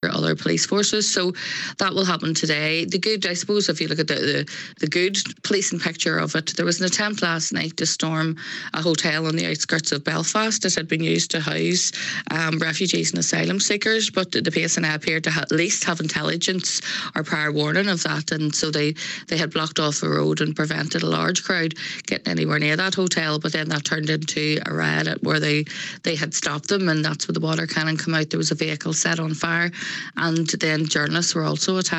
other police forces. So that will happen today. The good, I suppose, if you look at the good policing picture of it, there was an attempt last night to storm a hotel on the outskirts of Belfast that had been used to house refugees and asylum seekers, but the PSNI appeared to at least have intelligence or prior warning of that, and so they had blocked off the road and prevented a large crowd getting anywhere near that hotel. But then that turned into a riot where they had stopped them, and that's where the water cannon came out. There was a vehicle set on fire, and then journalists were also attacked